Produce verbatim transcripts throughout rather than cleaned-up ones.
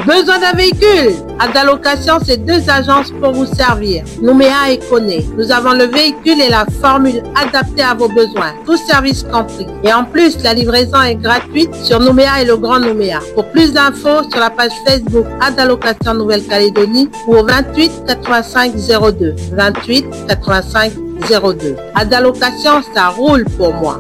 Besoin d'un véhicule? Adalocation, c'est deux agences pour vous servir. Nouméa et Koné. Nous avons le véhicule et la formule adaptée à vos besoins. Tout service compris. Et en plus, la livraison est gratuite sur Nouméa et le Grand Nouméa. Pour plus d'infos, sur la page Facebook Adalocation Nouvelle-Calédonie ou au vingt-huit quatre-vingt-cinq zéro deux. vingt-huit quatre-vingt-cinq zéro deux. Adalocation, ça roule pour moi.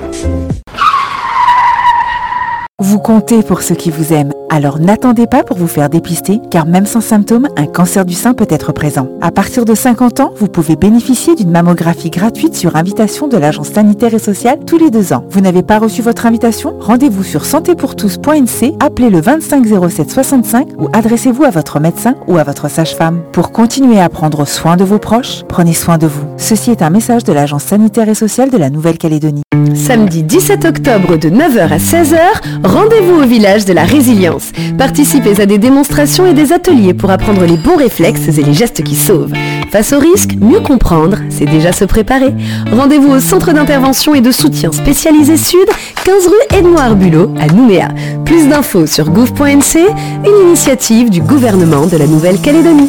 Vous comptez pour ceux qui vous aiment. Alors n'attendez pas pour vous faire dépister, car même sans symptômes, un cancer du sein peut être présent. À partir de cinquante ans, vous pouvez bénéficier d'une mammographie gratuite sur invitation de l'Agence sanitaire et sociale tous les deux ans. Vous n'avez pas reçu votre invitation? Rendez-vous sur santé pour tous point n c, appelez le vingt-cinq zéro sept soixante-cinq ou adressez-vous à votre médecin ou à votre sage-femme. Pour continuer à prendre soin de vos proches, prenez soin de vous. Ceci est un message de l'Agence sanitaire et sociale de la Nouvelle-Calédonie. Samedi dix-sept octobre de neuf heures à seize heures, rendez-vous au village de la Résilience. Participez à des démonstrations et des ateliers pour apprendre les bons réflexes et les gestes qui sauvent. Face au risque, mieux comprendre, c'est déjà se préparer. Rendez-vous au centre d'intervention et de soutien spécialisé Sud, quinze rue Edouard Bulot à Nouméa. Plus d'infos sur gouv point n c, une initiative du gouvernement de la Nouvelle-Calédonie.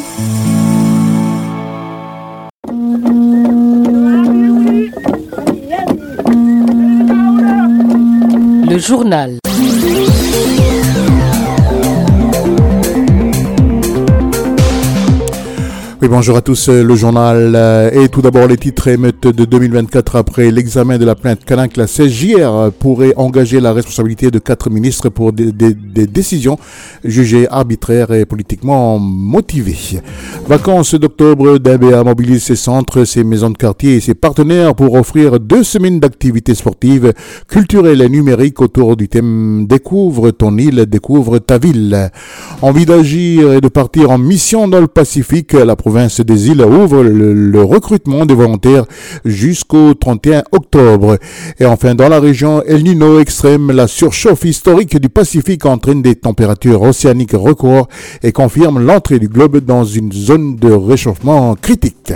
Le journal. Oui, bonjour à tous, le journal. Et tout d'abord, les titres émeutes de deux mille vingt-quatre après l'examen de la plainte Kanak. La C J R pourrait engager la responsabilité de quatre ministres pour des, des, des décisions jugées arbitraires et politiquement motivées. Vacances d'octobre, D B A mobilise ses centres, ses maisons de quartier et ses partenaires pour offrir deux semaines d'activités sportives, culturelles et numériques autour du thème Découvre ton île, découvre ta ville. Envie d'agir et de partir en mission dans le Pacifique, la province des îles ouvre le, le recrutement des volontaires jusqu'au trente et un octobre. Et enfin, dans la région El Niño extrême, la surchauffe historique du Pacifique entraîne des températures océaniques records et confirme l'entrée du globe dans une zone de réchauffement critique.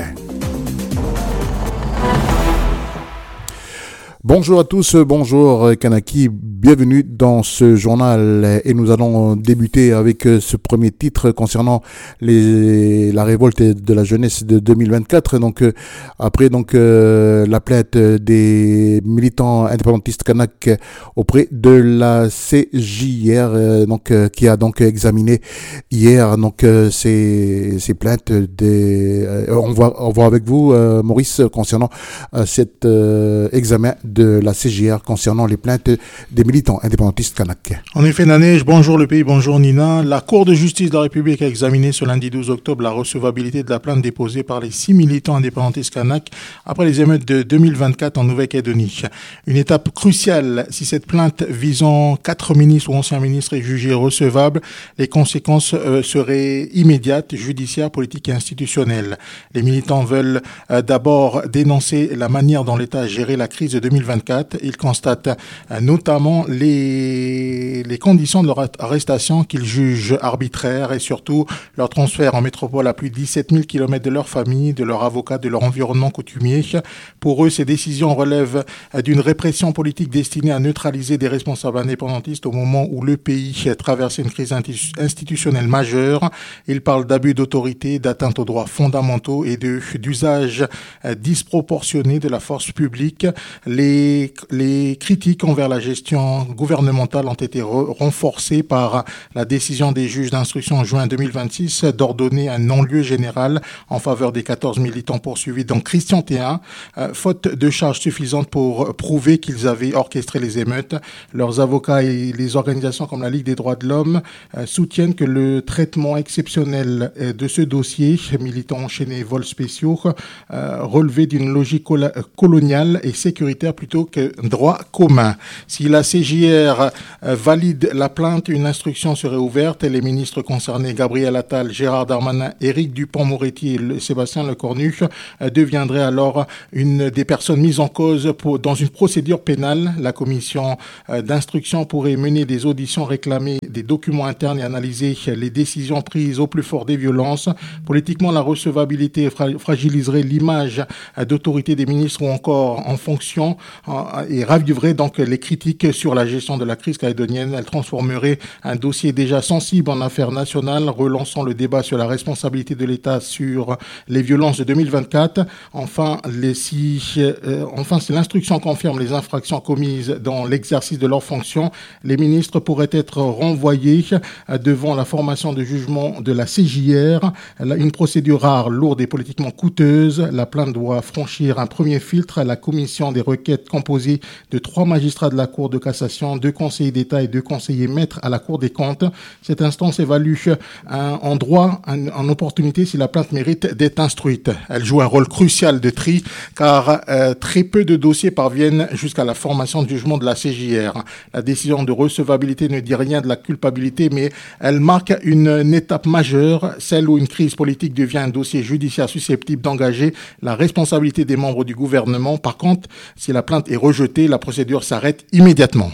Bonjour à tous, bonjour Kanaki, bienvenue dans ce journal et nous allons débuter avec ce premier titre concernant les, la révolte de la jeunesse de deux mille vingt-quatre. Donc après donc euh, la plainte des militants indépendantistes kanak auprès de la C J R, euh, donc euh, qui a donc examiné hier donc euh, ces ces plaintes des euh, on voit on voit avec vous euh, Maurice concernant euh, cet euh, examen de la C J R concernant les plaintes des militants indépendantistes kanak. En effet, Nanej, bonjour le pays, bonjour Nina. La Cour de justice de la République a examiné ce lundi douze octobre la recevabilité de la plainte déposée par les six militants indépendantistes kanak après les émeutes de deux mille vingt-quatre en Nouvelle-Calédonie. Une étape cruciale. Si cette plainte visant quatre ministres ou anciens ministres est jugée recevable, les conséquences euh, seraient immédiates, judiciaires, politiques et institutionnelles. Les militants veulent euh, d'abord dénoncer la manière dont l'État a géré la crise de deux mille vingt-quatre. Ils constatent euh, notamment les, les conditions de leur arrestation qu'ils jugent arbitraires et surtout leur transfert en métropole à plus de dix-sept mille kilomètres de leur famille, de leur avocat, de leur environnement coutumier. Pour eux, ces décisions relèvent d'une répression politique destinée à neutraliser des responsables indépendantistes au moment où le pays traversait une crise institutionnelle majeure. Ils parlent d'abus d'autorité, d'atteinte aux droits fondamentaux et de, d'usage disproportionné de la force publique. Les, les critiques envers la gestion gouvernementale ont été re- renforcées par la décision des juges d'instruction en juin deux mille vingt-six d'ordonner un non-lieu général en faveur des quatorze militants poursuivis dans Christian Théin, euh, faute de charges suffisantes pour prouver qu'ils avaient orchestré les émeutes. Leurs avocats et les organisations comme la Ligue des droits de l'homme euh, soutiennent que le traitement exceptionnel euh, de ce dossier, militants enchaînés et vols spéciaux, euh, relevait d'une logique col- coloniale et sécuritaire plutôt que droit commun. Si la C J R euh, valide la plainte, une instruction serait ouverte et les ministres concernés, Gabriel Attal, Gérard Darmanin, Éric Dupond-Moretti et le, Sébastien Lecornu, euh, deviendraient alors une des personnes mises en cause pour, dans une procédure pénale. La commission euh, d'instruction pourrait mener des auditions, réclamer des documents internes et analyser les décisions prises au plus fort des violences. Politiquement, la recevabilité fra- fragiliserait l'image euh, d'autorité des ministres ou encore en fonction et raviverait donc les critiques sur la gestion de la crise calédonienne. Elle transformerait un dossier déjà sensible en affaire nationale, relançant le débat sur la responsabilité de l'État sur les violences de deux mille vingt-quatre. Enfin, les si, euh, enfin, si l'instruction confirme les infractions commises dans l'exercice de leurs fonctions, les ministres pourraient être renvoyés devant la formation de jugement de la C J R. Une procédure rare, lourde et politiquement coûteuse. La plainte doit franchir un premier filtre à la commission des requêtes composée de trois magistrats de la Cour de cassation, deux conseillers d'État et deux conseillers maîtres à la Cour des comptes. Cette instance évalue en droit, en opportunité, si la plainte mérite d'être instruite. Elle joue un rôle crucial de tri car euh, très peu de dossiers parviennent jusqu'à la formation de jugement de la C J R. La décision de recevabilité ne dit rien de la culpabilité, mais elle marque une, une étape majeure, celle où une crise politique devient un dossier judiciaire susceptible d'engager la responsabilité des membres du gouvernement. Par contre, si la plainte est rejetée, la procédure s'arrête immédiatement.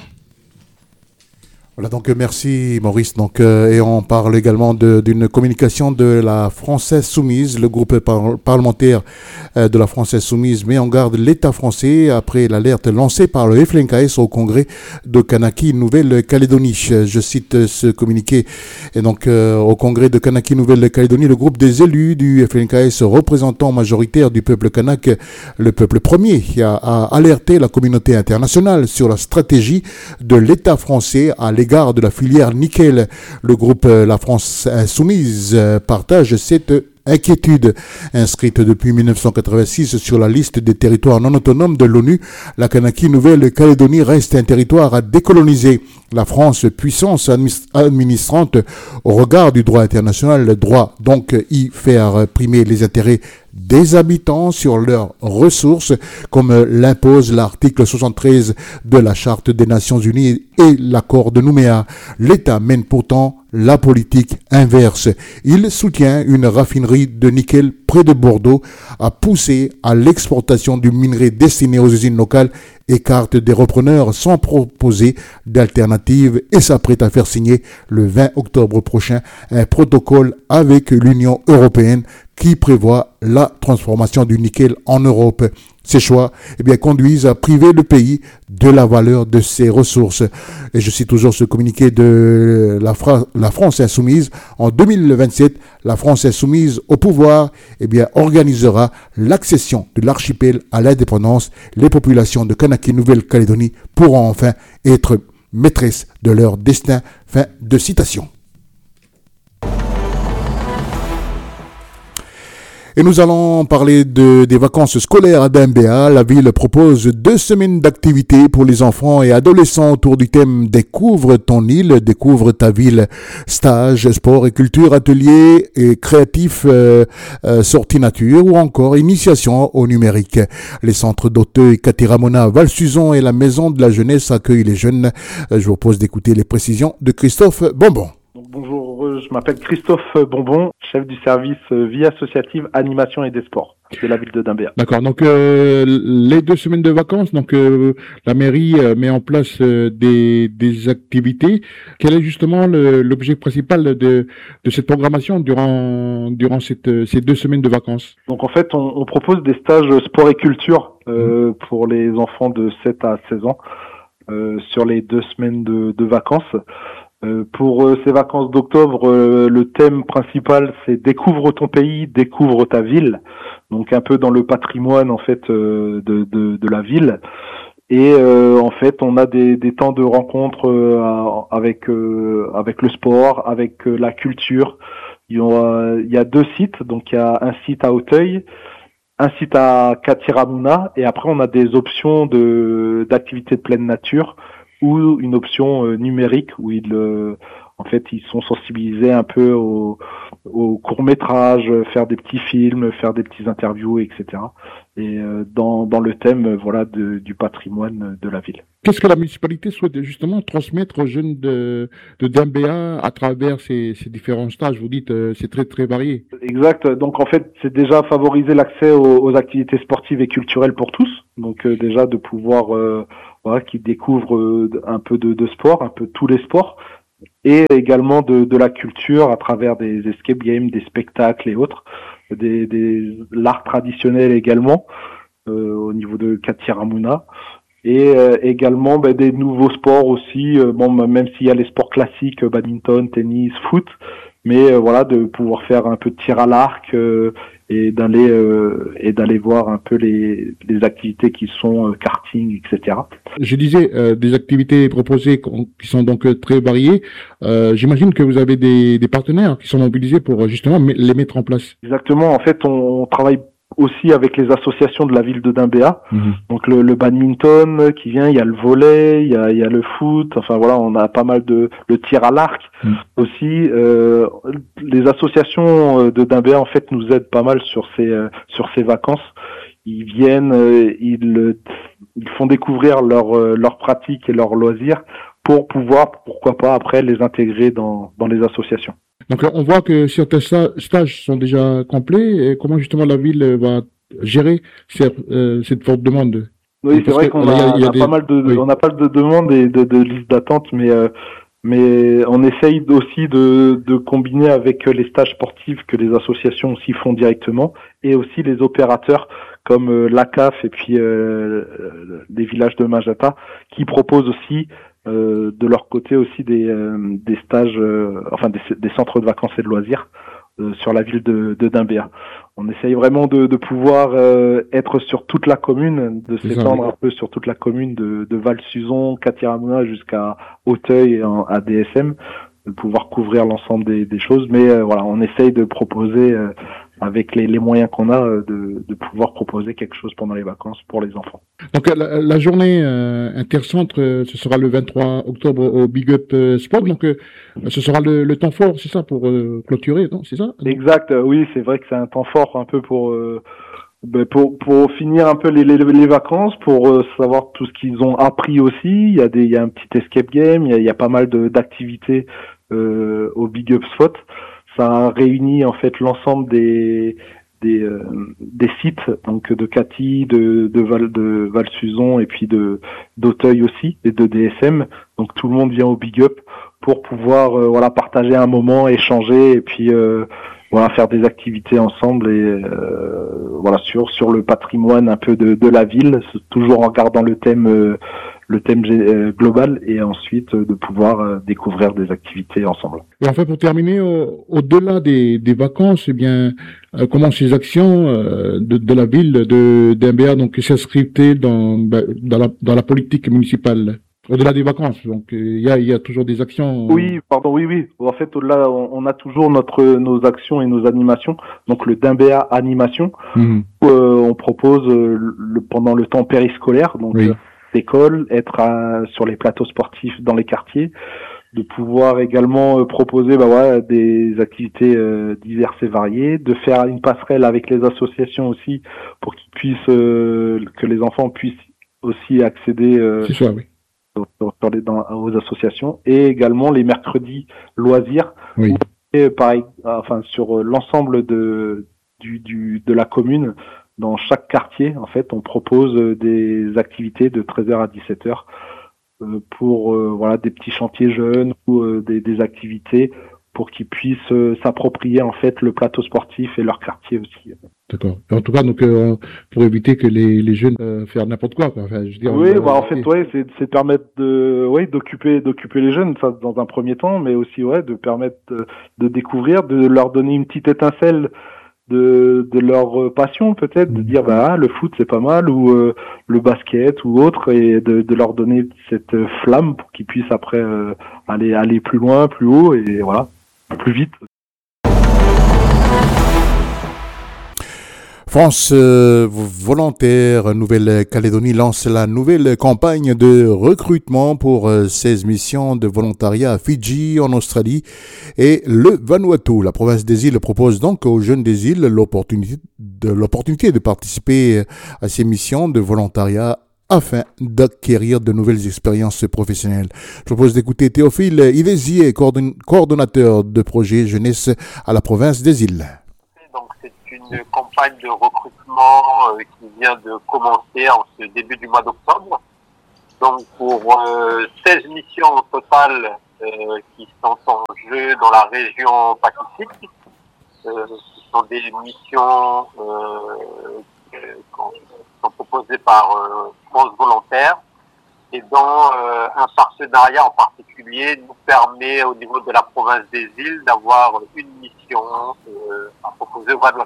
Voilà, donc merci Maurice. Donc euh, et on parle également de, d'une communication de la Française Soumise. Le groupe par, parlementaire euh, de la Française Soumise met en garde l'État français après l'alerte lancée par le F L N K S au congrès de Kanaki Nouvelle-Calédonie. Je cite ce communiqué. Et donc euh, au congrès de Kanaki Nouvelle-Calédonie, le groupe des élus du F L N K S représentant majoritaire du peuple kanak, le peuple premier, a, a alerté la communauté internationale sur la stratégie de l'État français à l'égard de la filière nickel. Le groupe La France Insoumise partage cette inquiétude. Inscrite depuis mille neuf cent quatre-vingt-six sur la liste des territoires non autonomes de l'ONU, la Kanaki Nouvelle-Calédonie reste un territoire à décoloniser. La France, puissance administrante au regard du droit international, doit donc y faire primer les intérêts des habitants sur leurs ressources, comme l'impose l'article soixante-treize de la Charte des Nations Unies et l'accord de Nouméa. L'État mène pourtant la politique inverse. Il soutient une raffinerie de nickel près de Bordeaux, a poussé à l'exportation du minerai destiné aux usines locales, écarte des repreneurs sans proposer d'alternative et s'apprête à faire signer le vingt octobre prochain un protocole avec l'Union européenne qui prévoit la transformation du nickel en Europe. Ces choix eh bien, conduisent à priver le pays de la valeur de ses ressources. Et je cite toujours ce communiqué de la, Fra- la France Insoumise. En deux mille vingt-sept, la France Insoumise au pouvoir eh bien, organisera l'accession de l'archipel à l'indépendance. Les populations de Kanaki Nouvelle-Calédonie pourront enfin être maîtresses de leur destin. Fin de citation. Et nous allons parler de, des vacances scolaires à Dambéa. La ville propose deux semaines d'activités pour les enfants et adolescents autour du thème Découvre ton île, découvre ta ville. Stages, sport et culture, ateliers et créatifs, euh, euh, sorties nature ou encore initiation au numérique. Les centres d'Auteuil, Katiramona, Val-Suzon et la maison de la jeunesse accueillent les jeunes. Je vous propose d'écouter les précisions de Christophe Bonbon. Donc, bonjour, je m'appelle Christophe Bonbon, chef du service vie associative, animation et des sports de la ville de Dambéa. D'accord, donc euh, les deux semaines de vacances, donc euh, la mairie euh, met en place euh, des, des activités. Quel est justement le, l'objet principal de, de cette programmation durant, durant cette, ces deux semaines de vacances? Donc en fait, on, on propose des stages sport et culture euh, mmh. pour les enfants de sept à seize ans euh, sur les deux semaines de, de vacances. Euh, pour euh, ces vacances d'octobre, euh, le thème principal c'est découvre ton pays, découvre ta ville. Donc un peu dans le patrimoine en fait euh, de, de, de la ville. Et euh, en fait, on a des, des temps de rencontre euh, avec euh, avec le sport, avec euh, la culture. Il y, a, il y a deux sites, donc il y a un site à Auteuil, un site à Katiramuna, et après on a des options de d'activités de pleine nature, ou une option euh, numérique où ils, euh, en fait, ils sont sensibilisés un peu au, au court-métrage, faire des petits films, faire des petites interviews, et cetera. Et euh, dans, dans le thème, euh, voilà, de, du patrimoine de la ville. Qu'est-ce que la municipalité souhaite justement transmettre aux jeunes de, de Dambéa à travers ces, ces différents stages? Vous dites, euh, c'est très très varié. Exact. Donc en fait, c'est déjà favoriser l'accès aux, aux activités sportives et culturelles pour tous. Donc euh, déjà de pouvoir euh, voilà, qu'ils découvrent euh, un peu de, de sport, un peu tous les sports, et également de, de la culture à travers des escape games, des spectacles et autres, des, des l'art traditionnel également euh, au niveau de Katiramuna. Et euh, également ben, des nouveaux sports aussi, euh, bon même s'il y a les sports classiques, badminton, tennis, foot, mais euh, voilà, de pouvoir faire un peu de tir à l'arc euh, et d'aller euh, et d'aller voir un peu les les activités qui sont euh, karting, et cetera. Je disais euh, des activités proposées qui sont donc euh, très variées. Euh, j'imagine que vous avez des, des partenaires qui sont mobilisés pour justement les mettre en place. Exactement. En fait, on, on travaille aussi avec les associations de la ville de Dimbéa. Mmh. Donc le, le badminton qui vient, il y a le volley, il y a, il y a le foot. Enfin voilà, on a pas mal de le tir à l'arc mmh. aussi. Euh, les associations de Dimbéa en fait nous aident pas mal sur ces euh, sur ces vacances. Ils viennent, euh, ils ils font découvrir leurs euh, leurs pratiques et leurs loisirs pour pouvoir, pourquoi pas après les intégrer dans dans les associations. Donc on voit que certains stages sont déjà complets. Et comment justement la ville va gérer cette, euh, cette forte demande? Oui, c'est vrai qu'on a, a, a, a des... pas mal de, oui. on a pas mal de demandes et de, de listes d'attente, mais euh, mais on essaye aussi de, de combiner avec les stages sportifs que les associations aussi font directement et aussi les opérateurs comme euh, l'A C A F et puis euh, les villages de Majata qui proposent aussi Euh, de leur côté aussi des, euh, des stages, euh, enfin des, des centres de vacances et de loisirs euh, sur la ville de, de Dimbéa. On essaye vraiment de, de pouvoir euh, être sur toute la commune, de s'étendre un peu sur toute la commune de, de Val-Suzon, Katiramuna jusqu'à Auteuil et en, à D S M, de pouvoir couvrir l'ensemble des, des choses. Mais euh, voilà, on essaye de proposer euh, avec les, les moyens qu'on a, de, de pouvoir proposer quelque chose pendant les vacances pour les enfants. Donc la, la journée euh, intercentre, euh, ce sera le vingt-trois octobre au Big Up euh, Sport, donc euh, ce sera le, le temps fort, c'est ça, pour euh, clôturer, non, c'est ça? Exact, euh, oui, c'est vrai que c'est un temps fort un peu pour euh, ben pour pour finir un peu les les, les vacances, pour euh, savoir tout ce qu'ils ont appris aussi. Il y a des il y a un petit escape game, il y a, il y a pas mal de d'activités euh, au Big Up Spot. Ça réunit en fait l'ensemble des des euh, des sites, donc de Cathy, de de Val de Val-Suzon et puis de d'Auteuil aussi et de D S M. Donc tout le monde vient au Big Up pour pouvoir euh, voilà partager un moment, échanger et puis euh, voilà faire des activités ensemble et euh, voilà sur sur le patrimoine un peu de de la ville, toujours en gardant le thème euh, le thème euh, global et ensuite euh, de pouvoir euh, découvrir des activités ensemble. Et en fait, pour terminer, euh, au-delà des, des vacances, eh bien, euh, comment ces actions euh, de, de la ville de Dimbéa donc s'inscrivent dans dans la dans la politique municipale? Au-delà des vacances, donc il y a il y a toujours des actions. Oui, pardon, oui, oui. En fait, au-delà, on, on a toujours notre nos actions et nos animations. Donc le Dimbéa Animation, mmh. où euh, on propose euh, le, pendant le temps périscolaire, donc oui. euh, l'école, être à, sur les plateaux sportifs dans les quartiers, de pouvoir également euh, proposer bah ouais, des activités euh, diverses et variées, de faire une passerelle avec les associations aussi pour qu'ils puissent euh, que les enfants puissent aussi accéder. Euh, C'est ça, oui. Sur, sur les, dans, aux associations et également les mercredis loisirs oui. et pareil enfin sur l'ensemble de du, du de la commune dans chaque quartier en fait on propose des activités de treize heures à dix-sept heures euh, pour euh, voilà des petits chantiers jeunes ou euh, des, des activités pour qu'ils puissent euh, s'approprier en fait le plateau sportif et leur quartier aussi. D'accord. En tout cas, donc euh, pour éviter que les, les jeunes euh, fassent n'importe quoi. Quoi. Enfin, je veux dire, oui, euh, bah, en fait, ouais, c'est, c'est permettre de, ouais, d'occuper, d'occuper les jeunes, ça dans un premier temps, mais aussi ouais, de permettre de, de découvrir, de leur donner une petite étincelle de, de leur passion peut-être, mmh. de dire bah le foot c'est pas mal ou euh, le basket ou autre, et de, de leur donner cette flamme pour qu'ils puissent après euh, aller aller plus loin, plus haut et voilà, plus vite. France euh, Volontaire Nouvelle-Calédonie lance la nouvelle campagne de recrutement pour euh, seize missions de volontariat à Fidji, en Australie et le Vanuatu. La province des îles propose donc aux jeunes des îles l'opportunité de, l'opportunité de participer à ces missions de volontariat afin d'acquérir de nouvelles expériences professionnelles. Je propose d'écouter Théophile Ivésier, coordon- coordonnateur de projet jeunesse à la province des îles. Donc c'est une campagne de recrutement euh, qui vient de commencer en ce début du mois d'octobre. Donc pour euh, seize missions au total euh, qui sont en jeu dans la région Pacifique. Euh, ce sont des missions euh, qui sont proposées par euh, France Volontaire et dont euh, un partenariat en particulier nous permet au niveau de la province des îles d'avoir une mission euh, à proposer au Vanuatu.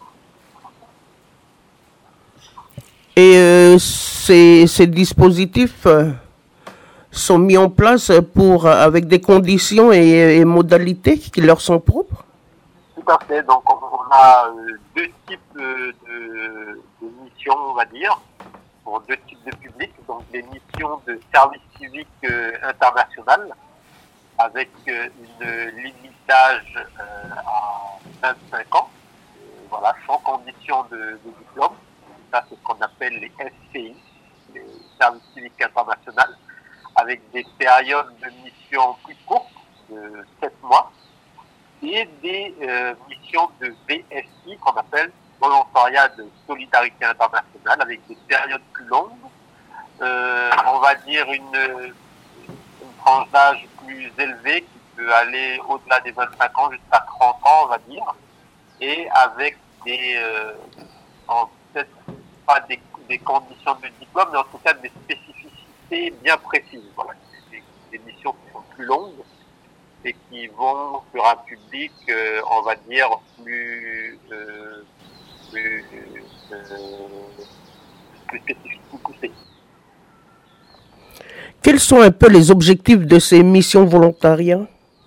Et euh, ces, ces dispositifs euh, sont mis en place pour, avec des conditions et, et modalités qui leur sont propres? Tout à fait. Donc, on, on a euh, deux types euh, de, de missions, on va dire, pour deux types de publics. Donc, des missions de service civique euh, international avec euh, une limite d'âge euh, à vingt-cinq ans, euh, voilà, sans condition de, de diplôme. Ça, c'est ce qu'on appelle les S C I, les services civiques internationaux, avec des périodes de mission plus courtes, de sept mois, et des euh, missions de V S I, qu'on appelle volontariat de solidarité internationale, avec des périodes plus longues, euh, on va dire une, une tranche d'âge plus élevée qui peut aller au-delà des vingt-cinq ans jusqu'à trente ans, on va dire, et avec des, euh, en peut-être pas des, des conditions de diplôme, mais en tout cas des spécificités bien précises. Voilà, des, des missions qui sont plus longues et qui vont sur un public, euh, on va dire, plus, euh, plus, euh, plus spécifique, plus poussé. Quels sont un peu les objectifs de ces missions volontariat?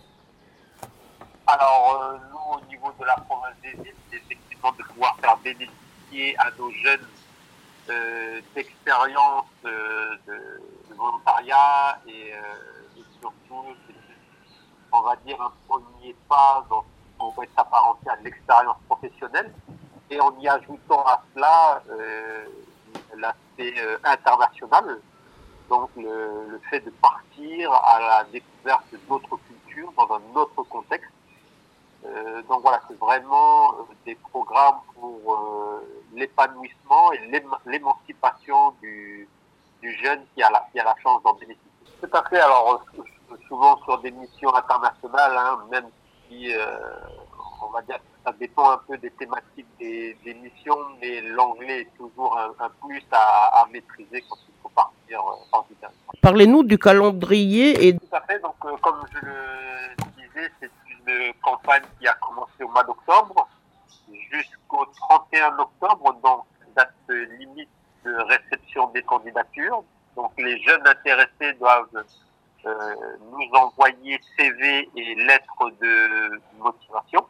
Alors, euh, nous, au niveau de la province des îles, c'est effectivement de pouvoir faire bénéficier à nos jeunes euh, d'expériences euh, de, de volontariat et, euh, et surtout, on va dire, un premier pas dans ce qu'on va s'apparenter à l'expérience professionnelle, et en y ajoutant à cela euh, l'aspect euh, international, donc le, le fait de partir à la découverte d'autres cultures dans un autre contexte. Euh, donc voilà, c'est vraiment euh, des programmes pour euh, l'épanouissement et l'émancipation du, du jeune qui a la, qui a la chance d'en bénéficier. Tout à fait, alors euh, souvent sur des missions internationales, hein, même si euh, on va dire que ça dépend un peu des thématiques des, des missions, mais l'anglais est toujours un, un plus à, à maîtriser quand il faut partir euh, hors du territoire. Parlez-nous du calendrier. Et... Tout à fait, donc euh, comme je le disais, c'est une campagne qui a commencé au mois d'octobre jusqu'au trente et un octobre, donc date limite de réception des candidatures. Donc les jeunes intéressés doivent euh, nous envoyer C V et lettres de motivation.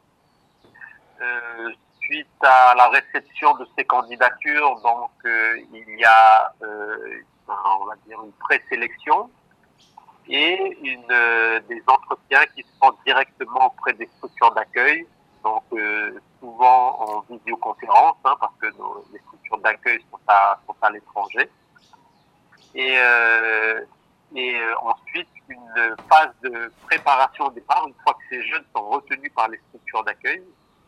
Euh, suite à la réception de ces candidatures, donc euh, il y a euh, on va dire une présélection et une, euh, des entretiens qui se font directement auprès des structures d'accueil, donc euh, souvent en visioconférence, hein, parce que nos, les structures d'accueil sont à, sont à l'étranger. Et, euh, et euh, ensuite, une phase de préparation au départ, une fois que ces jeunes sont retenus par les structures d'accueil.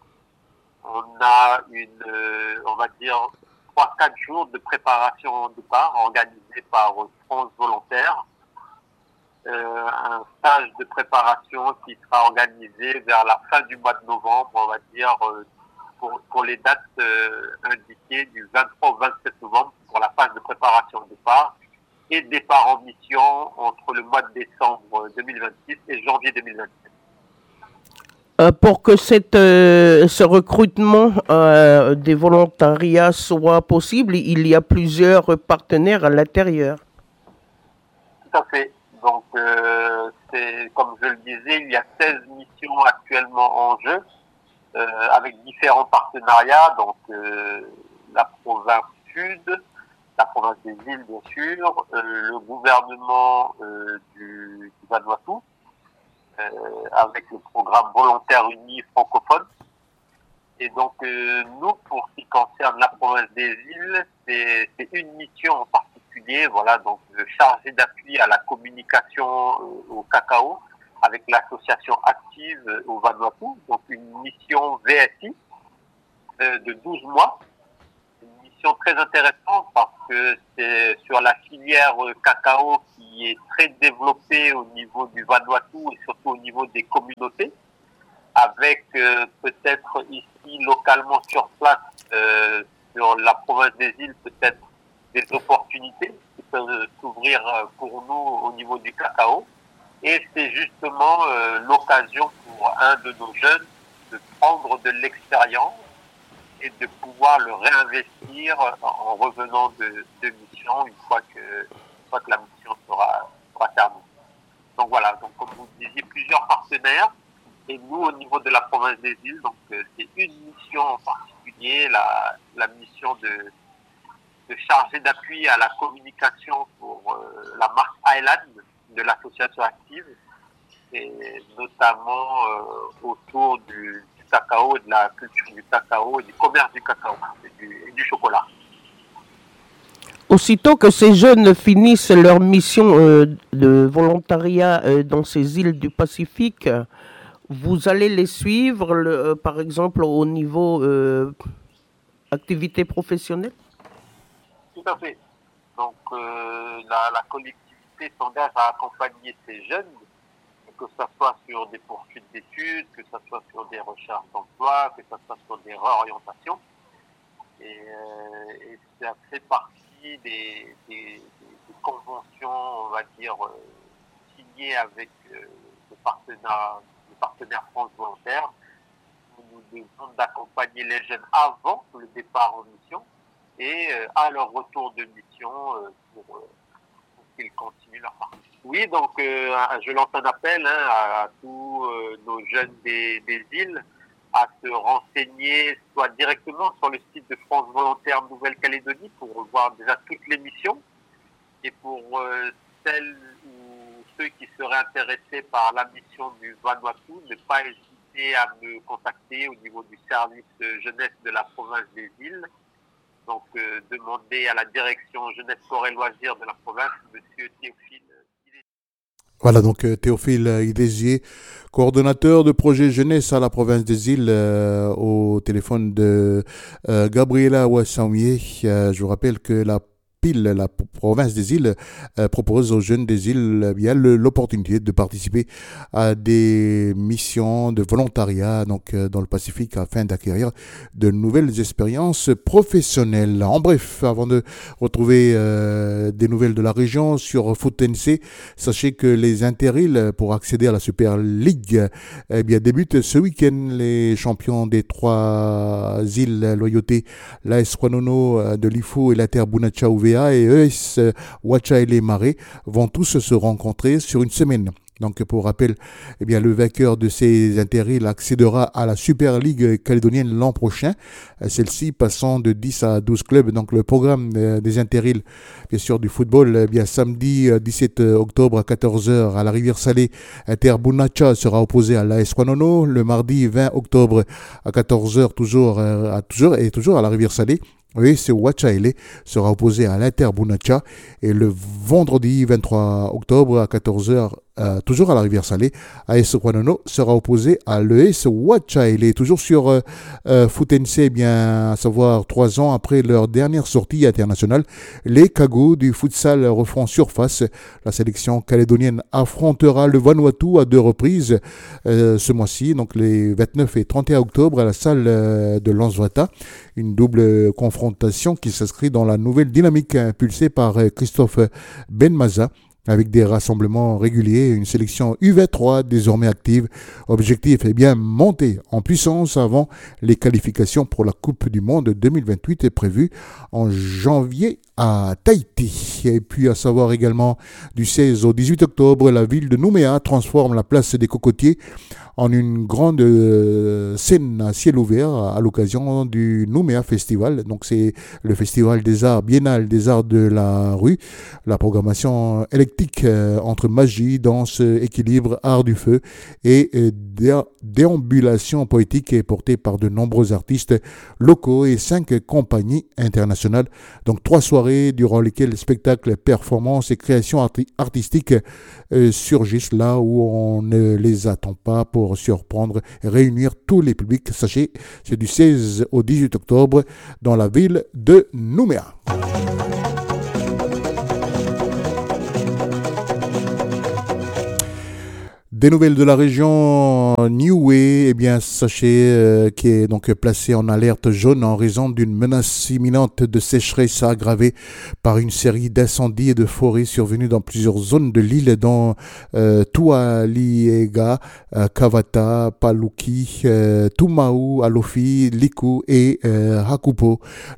On a une, euh, on va dire, trois quatre jours de préparation au départ, organisée par France Volontaire. Euh, un stage de préparation qui sera organisé vers la fin du mois de novembre, on va dire, euh, pour, pour les dates euh, indiquées du vingt-trois au vingt-sept novembre pour la phase de préparation au départ, et départ en mission entre le mois de décembre deux mille vingt-six et janvier deux mille vingt-sept. Euh, pour que cette, euh, ce recrutement euh, des volontariats soit possible, il y a plusieurs partenaires à l'intérieur. Tout à fait. Donc, euh, c'est, comme je le disais, il y a seize missions actuellement en jeu, euh, avec différents partenariats, donc euh, la province sud, la province des îles, bien sûr, euh, le gouvernement euh, du, du Vanuatu, euh, avec le programme Volontaires Unis francophone. Et donc, euh, nous, pour ce qui concerne la province des îles, c'est, c'est une mission en particulier, voilà, donc euh, chargée d'appui à la communication euh, au cacao, avec l'association active euh, au Vanuatu, donc une mission V S I euh, de douze mois. Une mission très intéressante parce que c'est sur la filière euh, cacao qui est très développée au niveau du Vanuatu et surtout au niveau des communautés, avec euh, peut-être ici localement sur place, euh, sur la province des îles, peut-être des opportunités qui peuvent s'ouvrir s'ouvrir pour nous au niveau du cacao. Et c'est justement euh, l'occasion pour un de nos jeunes de prendre de l'expérience et de pouvoir le réinvestir en revenant de, de mission une fois que, une fois que la mission sera, sera terminée. Donc voilà, donc comme vous disiez, plusieurs partenaires. Et nous, au niveau de la province des îles, donc euh, c'est une mission en particulier, la, la mission de, de chargé d'appui à la communication pour euh, la marque Highland de l'association active, et notamment euh, autour du, du cacao, de la culture du cacao et du commerce du cacao et du, et du chocolat. Aussitôt que ces jeunes finissent leur mission euh, de volontariat euh, dans ces îles du Pacifique, vous allez les suivre, le, euh, par exemple, au niveau euh, activité professionnelle? Tout à fait. Donc, euh, la, la collectivité s'engage à accompagner ces jeunes, que ce soit sur des poursuites d'études, que ce soit sur des recherches d'emploi, que ce soit sur des réorientations. Et, euh, et ça fait partie des, des, des conventions, on va dire, euh, signées avec euh, le partenaire. partenaires France Volontaire, nous nous demandons d'accompagner les jeunes avant le départ en mission et euh, à leur retour de mission euh, pour, euh, pour qu'ils continuent leur parcours. Oui, donc euh, je lance un appel hein, à, à tous euh, nos jeunes des, des îles à se renseigner soit directement sur le site de France Volontaire Nouvelle-Calédonie pour voir déjà toutes les missions, et pour euh, celles ceux qui seraient intéressés par la mission du Vanuatu, ne pas hésiter à me contacter au niveau du service jeunesse de la province des îles. Donc, euh, demander à la direction jeunesse, sport et loisirs de la province, monsieur Théophile. Voilà, donc euh, Théophile Idésier, coordonnateur de projet jeunesse à la province des îles, euh, au téléphone de euh, Gabriela Ouassamier. Euh, je vous rappelle que la Pile, la province des îles, euh, propose aux jeunes des îles euh, bien le, l'opportunité de participer à des missions de volontariat donc euh, dans le Pacifique afin d'acquérir de nouvelles expériences professionnelles. En bref, avant de retrouver euh, des nouvelles de la région sur Foot N C, sachez que les interîles pour accéder à la Super League eh bien débutent ce week-end. Les champions des trois îles Loyauté, l'A S Wanono de l'Ifo et la Terre Bounatcha Ouvea et E S Wachaele Marais vont tous se rencontrer sur une semaine. Donc, pour rappel, eh bien, le vainqueur de ces interîles accédera à la Super League calédonienne l'an prochain. Celle-ci passant de dix à douze clubs. Donc, le programme des interîles, bien sûr, du football, eh bien, samedi dix-sept octobre à quatorze heures à la Rivière-Salée, Inter Bounatcha sera opposé à l'A S Wanono. Le mardi vingt octobre à quatorze heures, toujours, à, toujours, et toujours à la Rivière-Salée, oui, c'est Wachaele sera opposé à l'Inter Bounatcha, et le vendredi vingt-trois octobre à quatorze heures, euh, toujours à la Rivière-Salée, A S Wanono sera opposé à l'E S Wachaele. Toujours sur euh, euh, Foot N C, eh bien, à savoir trois ans après leur dernière sortie internationale, les Cagos du futsal refont surface. La sélection calédonienne affrontera le Vanuatu à deux reprises euh, ce mois-ci, donc les vingt-neuf et trente et un octobre à la salle euh, de Lansvata. Une double confrontation qui s'inscrit dans la nouvelle dynamique impulsée par Christophe Benmaza, avec des rassemblements réguliers et une sélection U vingt-trois désormais active. Objectif est bien monter en puissance avant les qualifications pour la Coupe du Monde deux mille vingt-huit prévue en janvier à Tahiti. Et puis à savoir également du seize au dix-huit octobre, la ville de Nouméa transforme la place des Cocotiers en une grande euh, scène à ciel ouvert à, à l'occasion du Nouméa Festival. Donc c'est le festival des arts, biennal des arts de la rue. La programmation électrique euh, entre magie, danse, équilibre, art du feu et euh, dé- déambulation poétique est portée par de nombreux artistes locaux et cinq compagnies internationales. Donc trois soirées durant lesquelles spectacles, performances et créations arti- artistiques euh, surgissent là où on ne les attend pas pour surprendre et réunir tous les publics. Sachez, c'est du seize au dix-huit octobre dans la ville de Nouméa. Des nouvelles de la région Niue, eh bien, sachez euh, qui est donc placé en alerte jaune en raison d'une menace imminente de sécheresse aggravée par une série d'incendies et de forêts survenus dans plusieurs zones de l'île, dont euh, Tualiega, euh, Kavata, Paluki, euh, Tumaou, Alofi, Liku et euh, Hakupo.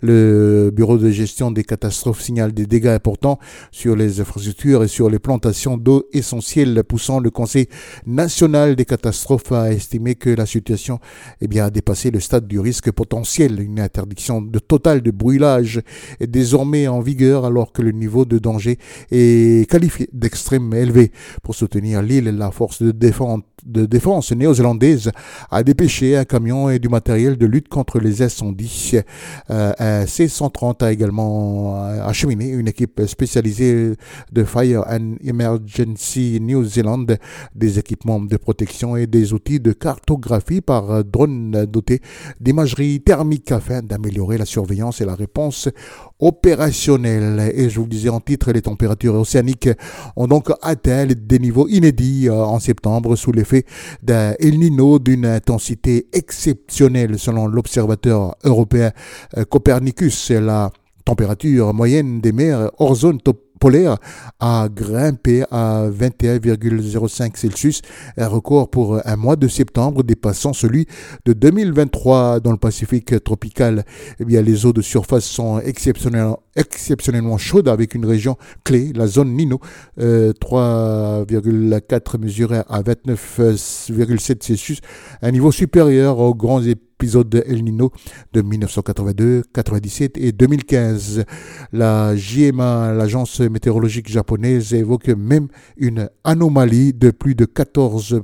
Le bureau de gestion des catastrophes signale des dégâts importants sur les infrastructures et sur les plantations d'eau essentielles, poussant le Conseil national des catastrophes à estimer que la situation eh bien, a dépassé le stade du risque potentiel. Une interdiction de totale de brûlage est désormais en vigueur alors que le niveau de danger est qualifié d'extrême élevé. Pour soutenir l'île, la force de défense, de défense néo-zélandaise a dépêché un camion et du matériel de lutte contre les incendies. Euh, un C cent trente a également acheminé une équipe spécialisée de Fire and Emergency New Zealand, des équipements de protection et des outils de cartographie par drone dotés d'imagerie thermique afin d'améliorer la surveillance et la réponse opérationnelle. Et je vous le disais en titre, les températures océaniques ont donc atteint des niveaux inédits en septembre sous l'effet d'un El Niño d'une intensité exceptionnelle selon l'observateur européen Copernicus. La température moyenne des mers hors zone polaire a grimpé à vingt et un virgule zéro cinq Celsius, un record pour un mois de septembre dépassant celui de deux mille vingt-trois. Dans le Pacifique tropical, eh bien, les eaux de surface sont exceptionnellement, exceptionnellement chaudes avec une région clé, la zone Nino, euh, trois virgule quatre mesuré à vingt-neuf virgule sept Celsius, un niveau supérieur aux grands épisodes de El Niño de dix-neuf cent quatre-vingt-deux, quatre-vingt-dix-sept et deux mille quinze. La J M A, l'agence météorologique japonaise, évoque même une anomalie de plus de quatorze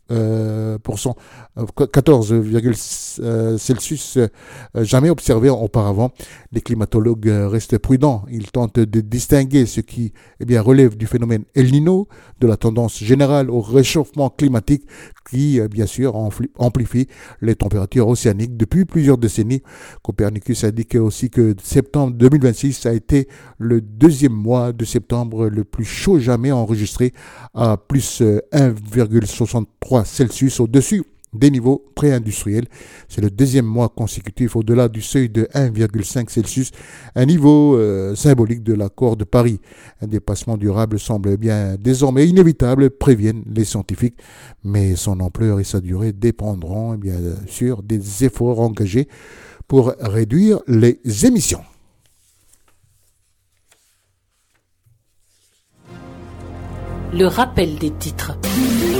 Euh, pour cent, quatorze virgule Celsius euh, jamais observé auparavant. Les climatologues restent prudents. Ils tentent de distinguer ce qui eh bien, relève du phénomène El Niño de la tendance générale au réchauffement climatique qui, bien sûr, amplifie les températures océaniques depuis plusieurs décennies. Copernicus indique aussi que septembre deux mille vingt-six a été le deuxième mois de septembre le plus chaud jamais enregistré à plus un virgule soixante-trois Celsius au-dessus des niveaux pré-industriels. C'est le deuxième mois consécutif au-delà du seuil de un virgule cinq Celsius, un niveau euh, symbolique de l'accord de Paris. Un dépassement durable semble bien désormais inévitable, préviennent les scientifiques, mais son ampleur et sa durée dépendront eh bien sûr des efforts engagés pour réduire les émissions. Le rappel des titres.